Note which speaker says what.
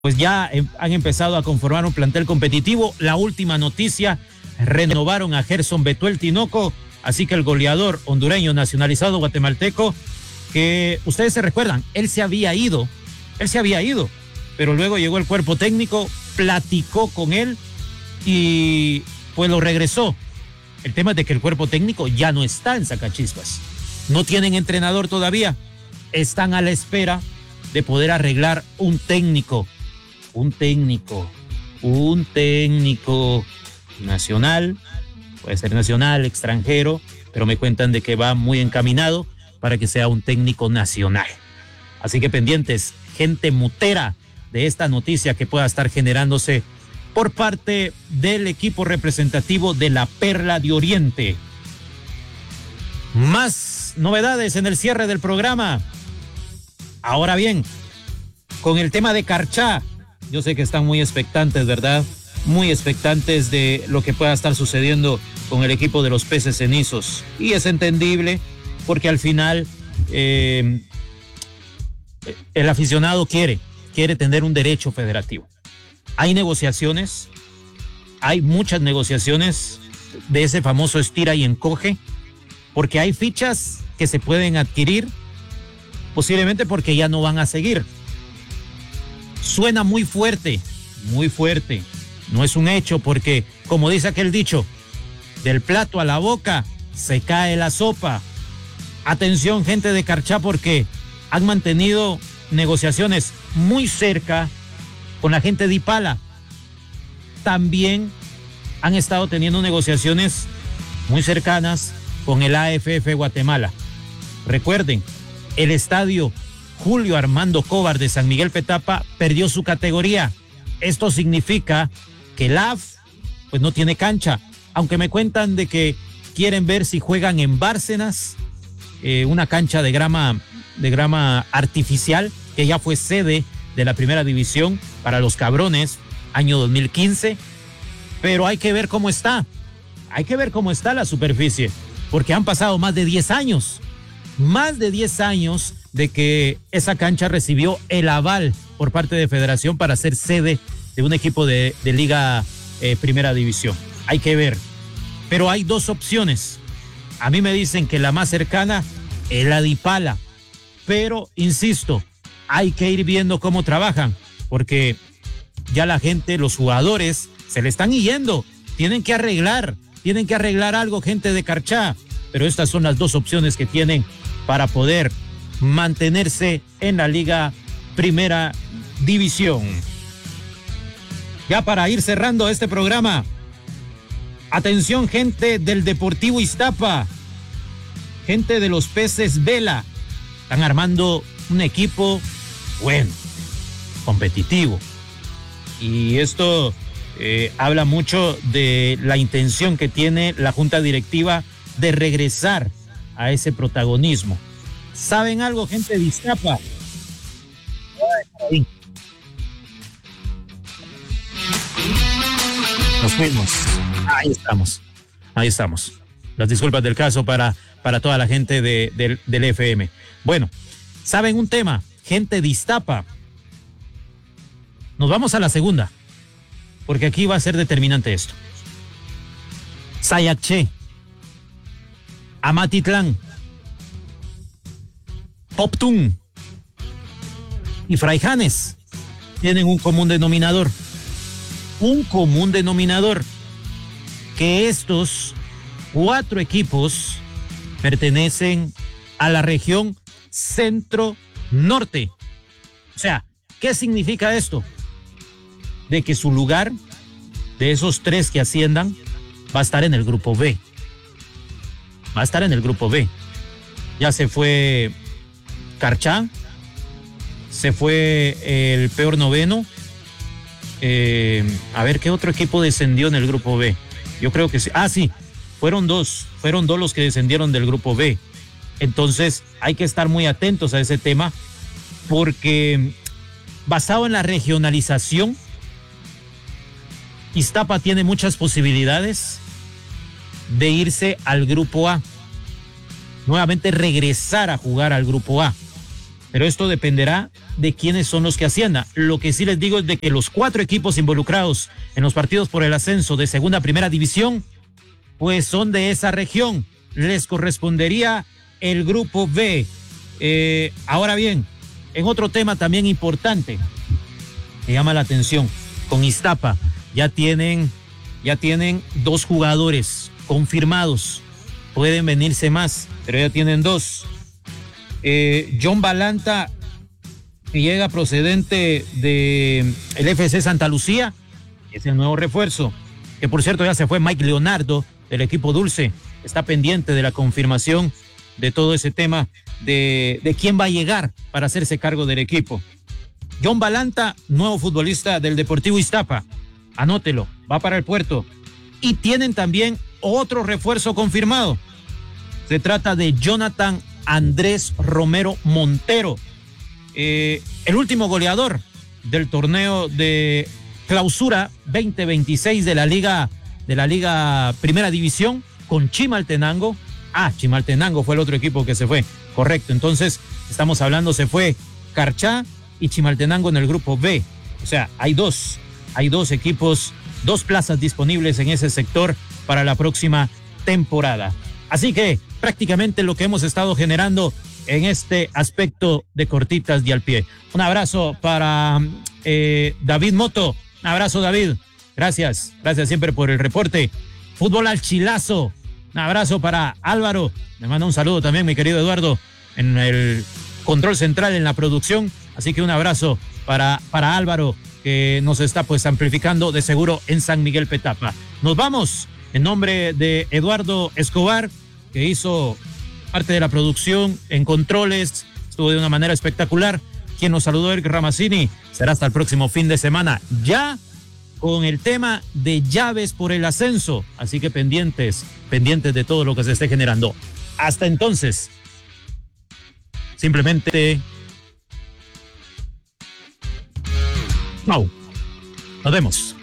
Speaker 1: pues ya han empezado a conformar un plantel competitivo. La última noticia, renovaron a Gerson Betuel Tinoco, así que el goleador hondureño nacionalizado guatemalteco, que ustedes se recuerdan, él se había ido, pero luego llegó el cuerpo técnico, platicó con él y pues lo regresó. El tema es de que el cuerpo técnico ya no está en Sacachispas, no tienen entrenador todavía, están a la espera de poder arreglar un técnico nacional, puede ser nacional, extranjero, pero me cuentan de que va muy encaminado para que sea un técnico nacional. Así que pendientes, gente mutera de esta noticia que pueda estar generándose por parte del equipo representativo de la Perla de Oriente. Más novedades en el cierre del programa. Ahora bien, con el tema de Carchá, yo sé que están muy expectantes, ¿verdad? Muy expectantes de lo que pueda estar sucediendo con el equipo de los Peces Cenizos. Y es entendible porque al final el aficionado quiere tener un derecho federativo. Hay negociaciones, hay muchas negociaciones de ese famoso estira y encoge, porque hay fichas que se pueden adquirir posiblemente porque ya no van a seguir. Suena muy fuerte, no es un hecho porque, como dice aquel dicho, del plato a la boca se cae la sopa. Atención, gente de Carchá, porque han mantenido negociaciones muy cerca con la gente de Ipala. También han estado teniendo negociaciones muy cercanas con el AFF Guatemala. Recuerden, el estadio Julio Armando Cobar de San Miguel Petapa perdió su categoría. Esto significa que el AF pues no tiene cancha, aunque me cuentan de que quieren ver si juegan en Bárcenas, una cancha de grama artificial que ya fue sede de la primera división para los Cabrones, año 2015, pero hay que ver cómo está la superficie, porque han pasado más de 10 años de que esa cancha recibió el aval por parte de Federación para ser sede de un equipo de Liga Primera División. Hay que ver, pero hay dos opciones. A mí me dicen que la más cercana es la de Ipala, pero insisto, hay que ir viendo cómo trabajan, porque ya la gente, los jugadores, se le están yendo. Tienen que arreglar algo, gente de Carchá, pero estas son las dos opciones que tienen para poder mantenerse en la Liga Primera División. Ya para ir cerrando este programa, atención, gente del Deportivo Iztapa, gente de los Peces Vela, están armando un equipo bueno, competitivo, y esto habla mucho de la intención que tiene la junta directiva de regresar a ese protagonismo. ¿Saben algo, gente de Iztapa? Nos fuimos. Ahí estamos. Las disculpas del caso para toda la gente del FM. Bueno, ¿saben un tema? Gente de Iztapa. Nos vamos a la segunda, porque aquí va a ser determinante esto. Sayacché, Amatitlán, Poptún y Fraijanes tienen un común denominador, que estos 4 equipos pertenecen a la región centro-norte. O sea, ¿qué significa esto? De que su lugar, de esos 3 que asciendan, va a estar en el grupo B. Ya se fue Carchá, se fue el peor noveno. A ver, ¿qué otro equipo descendió en el grupo B? Yo creo que sí. Sí, fueron dos los que descendieron del grupo B. Entonces hay que estar muy atentos a ese tema, porque basado en la regionalización, Iztapa tiene muchas posibilidades de irse al grupo A, nuevamente regresar a jugar al grupo A. pero esto dependerá de quiénes son los que asciendan. Lo que sí les digo es de que los 4 equipos involucrados en los partidos por el ascenso de segunda a primera división, pues son de esa región. Les correspondería el grupo B. Ahora bien, en otro tema también importante, que llama la atención, con Iztapa ya tienen 2 jugadores confirmados. Pueden venirse más, pero ya tienen 2. John Balanta, que llega procedente de el FC Santa Lucía, es el nuevo refuerzo, que por cierto ya se fue Mike Leonardo del equipo Dulce, está pendiente de la confirmación de todo ese tema de quién va a llegar para hacerse cargo del equipo. John Balanta, nuevo futbolista del Deportivo Iztapa, anótelo, va para el puerto. Y tienen también otro refuerzo confirmado, se trata de Jonathan Andrés Romero Montero, el último goleador del torneo de clausura 2026 de la Liga Primera División con Chimaltenango. Chimaltenango fue el otro equipo que se fue, correcto. Entonces estamos hablando, se fue Carchá y Chimaltenango en el grupo B. O sea, hay dos equipos, 2 plazas disponibles en ese sector para la próxima temporada. Así que prácticamente lo que hemos estado generando en este aspecto de cortitas de al pie. Un abrazo para David Moto. Un abrazo, David. Gracias siempre por el reporte. Fútbol al chilazo. Un abrazo para Álvaro. Me manda un saludo también, mi querido Eduardo, en el control central, en la producción. Así que un abrazo para Álvaro, que nos está pues amplificando de seguro en San Miguel Petapa. Nos vamos en nombre de Eduardo Escobar, que hizo parte de la producción en controles, estuvo de una manera espectacular. Quien nos saludó, Eric Ramazzini. Será hasta el próximo fin de semana, ya con el tema de llaves por el ascenso. Así que pendientes de todo lo que se esté generando. Hasta entonces, simplemente chau. Nos vemos.